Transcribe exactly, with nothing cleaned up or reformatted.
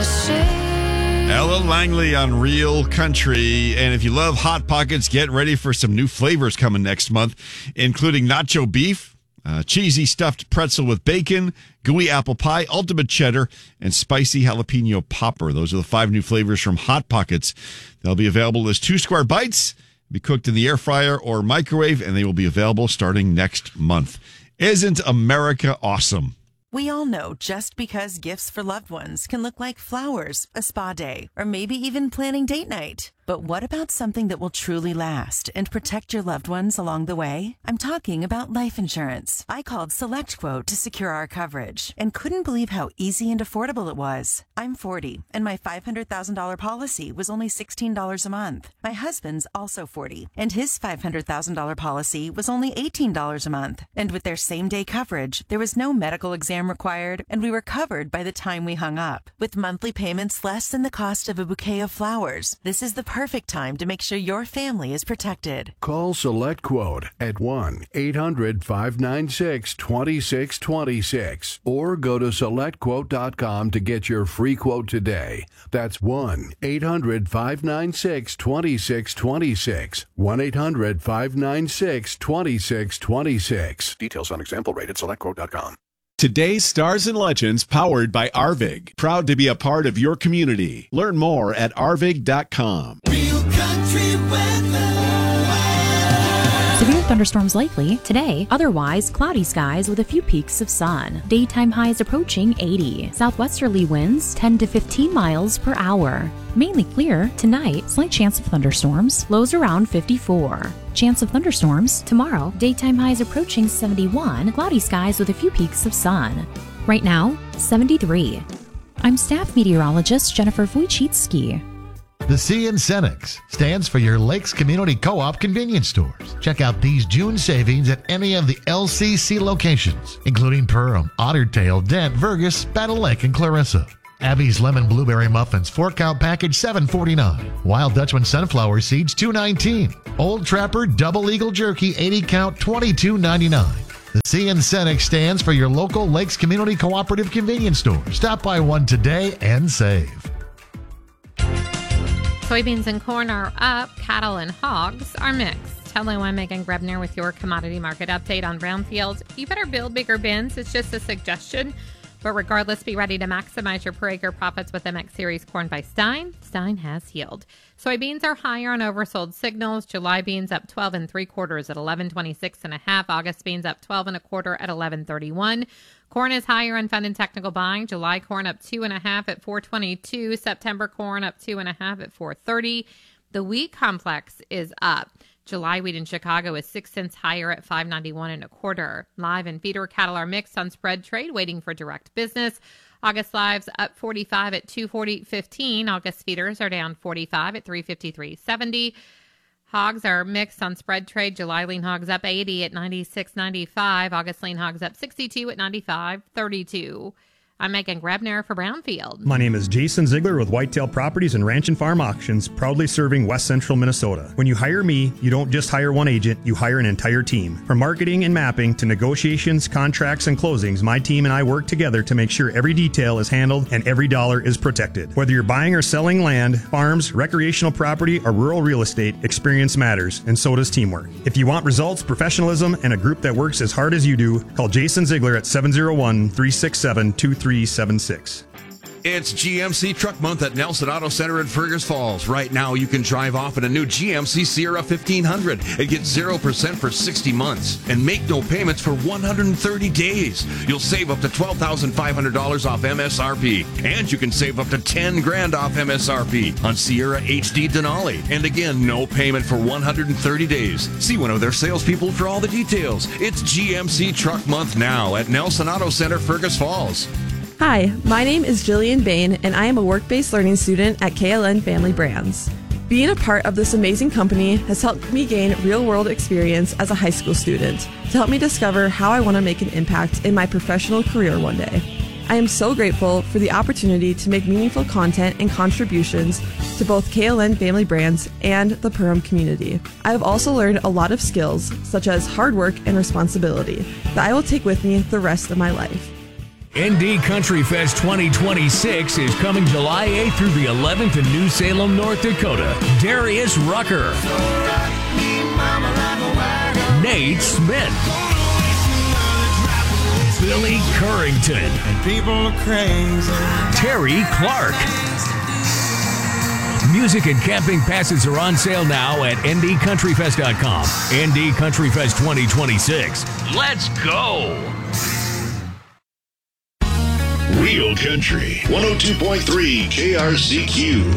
Ella Langley on Real Country. And if you love Hot Pockets, get ready for some new flavors coming next month, including nacho beef, uh, cheesy stuffed pretzel with bacon, gooey apple pie, ultimate cheddar, and spicy jalapeno popper. Those are the five new flavors from Hot Pockets. They'll be available as two square bites, be cooked in the air fryer or microwave, and they will be available starting next month. Isn't America awesome? We all know just because gifts for loved ones can look like flowers, a spa day, or maybe even planning date night. But what about something that will truly last and protect your loved ones along the way? I'm talking about life insurance. I called SelectQuote to secure our coverage and couldn't believe how easy and affordable it was. I'm forty, and my five hundred thousand dollars policy was only sixteen dollars a month. My husband's also forty, and his five hundred thousand dollars policy was only eighteen dollars a month. And with their same-day coverage, there was no medical exam required, and we were covered by the time we hung up. With monthly payments less than the cost of a bouquet of flowers, this is the perfect time to make sure your family is protected. Call SelectQuote at one eight hundred five nine six two six two six or go to select quote dot com to get your free quote today. That's one eight hundred five nine six two six two six. one eight hundred five nine six two six two six. Details on example rate at select quote dot com. Today's Stars and Legends, powered by Arvig. Proud to be a part of your community. Learn more at arvig dot com. Real country weather. Severe thunderstorms likely today, otherwise cloudy skies with a few peaks of sun. Daytime highs approaching eighty. Southwesterly winds ten to fifteen miles per hour. Mainly clear tonight, slight chance of thunderstorms, lows around fifty-four. Chance of thunderstorms tomorrow, daytime highs approaching seventy-one, cloudy skies with a few peaks of sun. Right now, seventy-three. I'm staff meteorologist Jennifer Wojcicki. The C in Cenex stands for your Lakes Community Co-op convenience stores. Check out these June savings at any of the L C C locations, including Perham, Otter Tail, Dent, Vergas, Battle Lake, and Clarissa. Abby's Lemon Blueberry Muffins, four count package, seven forty-nine. Wild Dutchman Sunflower Seeds, two nineteen. Old Trapper Double Eagle Jerky, eighty count, twenty-two ninety-nine. The C in Cenex stands for your local Lakes Community Cooperative convenience store. Stop by one today and save. Soybeans and corn are up. Cattle and hogs are mixed. Hello, I'm Megan Grebner with your commodity market update on brownfields. You better build bigger bins. It's just a suggestion. But regardless, be ready to maximize your per acre profits with M X Series corn by Stein. Stein has healed. Soybeans are higher on oversold signals. July beans up twelve and three quarters at eleven twenty-six and a half. August beans up twelve and a quarter at eleven thirty-one. Corn is higher on fund and technical buying. July corn up two and a half at four twenty-two. September corn up two and a half at four thirty. The wheat complex is up. July wheat in Chicago is six cents higher at five ninety-one and a quarter. Live and feeder cattle are mixed on spread trade, waiting for direct business. August lives up forty-five at two forty fifteen. August feeders are down forty-five at three fifty-three seventy. Hogs are mixed on spread trade. July lean hogs up eighty at ninety-six ninety-five. August lean hogs up sixty-two at ninety-five thirty-two. I'm Megan Grebner for Brownfield. My name is Jason Ziegler with Whitetail Properties and Ranch and Farm Auctions, proudly serving West Central Minnesota. When you hire me, you don't just hire one agent, you hire an entire team. From marketing and mapping to negotiations, contracts, and closings, my team and I work together to make sure every detail is handled and every dollar is protected. Whether you're buying or selling land, farms, recreational property, or rural real estate, experience matters, and so does teamwork. If you want results, professionalism, and a group that works as hard as you do, call Jason Ziegler at seven oh one, three six seven, two three seven six. It's G M C Truck Month at Nelson Auto Center in Fergus Falls. Right now, you can drive off in a new G M C Sierra fifteen hundred and get zero percent for sixty months and make no payments for one hundred thirty days. You'll save up to twelve thousand five hundred dollars off M S R P, and you can save up to ten grand off M S R P on Sierra H D Denali. And again, no payment for one hundred thirty days. See one of their salespeople for all the details. It's G M C Truck Month now at Nelson Auto Center, Fergus Falls. Hi, my name is Jillian Bain, and I am a work-based learning student at K L N Family Brands. Being a part of this amazing company has helped me gain real-world experience as a high school student to help me discover how I want to make an impact in my professional career one day. I am so grateful for the opportunity to make meaningful content and contributions to both K L N Family Brands and the Perham community. I have also learned a lot of skills, such as hard work and responsibility, that I will take with me the rest of my life. N D Country Fest twenty twenty-six is coming July eighth through the eleventh in New Salem, North Dakota. Darius Rucker. Nate Smith. Billy Currington. And people are crazy. Terry Clark. Music and camping passes are on sale now at N D country fest dot com. N D Country Fest twenty twenty-six. Let's go! Real Country one oh two point three K R C Q.